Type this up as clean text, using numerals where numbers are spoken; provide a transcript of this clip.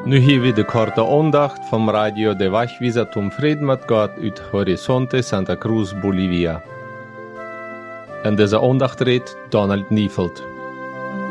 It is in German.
Nu hier weer de korte aandacht vom Radio de Wachwieser zum Frieden mit Gott uit Horizonte Santa Cruz, Bolivia. In dieser Andacht redet Donald Niefeld.